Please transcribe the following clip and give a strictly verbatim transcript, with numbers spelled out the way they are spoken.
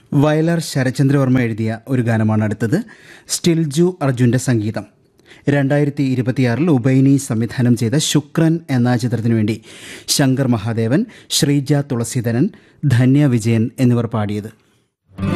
വയലാർ ശരചന്ദ്രവർമ്മ എഴുതിയ ഒരു ഗാനമാണ് അടുത്തത്. സ്റ്റിൽജു അർജുൻ്റെ സംഗീതം. രണ്ടായിരത്തി ഇരുപത്തിയാറിൽ ഉബൈനി സംവിധാനം ചെയ്ത ശുക്രൻ എന്ന ചിത്രത്തിനു വേണ്ടി ശങ്കർ മഹാദേവൻ, ശ്രീജ തുളസീധരൻ, ധന്യ വിജയൻ എന്നിവർ പാടിയത്.